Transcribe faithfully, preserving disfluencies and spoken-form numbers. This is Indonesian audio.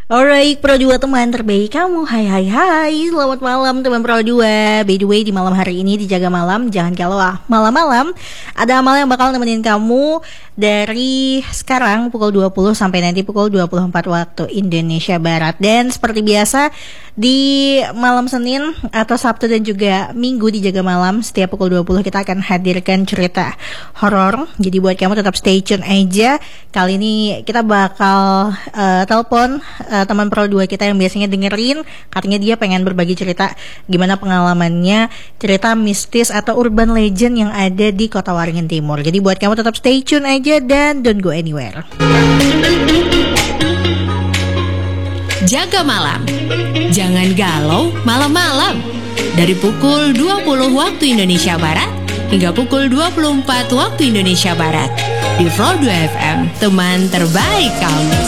Alright, Pro dua teman terbaik kamu. Hai hai hai, selamat malam teman Pro dua. By the way, di malam hari ini di Jaga Malam, jangan galau ah. Malam-malam ada amal yang bakal nemenin kamu dari sekarang pukul dua puluh sampai nanti pukul dua puluh empat waktu Indonesia Barat. Dan seperti biasa di malam Senin atau Sabtu dan juga Minggu di Jaga Malam setiap pukul dua puluh kita akan hadirkan cerita horor. Jadi buat kamu tetap stay tune aja. Kali ini kita bakal uh, telepon uh, teman Pro dua kita yang biasanya dengerin, katanya dia pengen berbagi cerita gimana pengalamannya, cerita mistis atau urban legend yang ada di Kota Waringin Timur. Jadi buat kamu tetap stay tune aja dan don't go anywhere. Jaga Malam. Jangan galau malam-malam. Dari pukul dua puluh waktu Indonesia Barat hingga pukul dua puluh empat waktu Indonesia Barat. Di Pro dua F M, teman terbaik kamu.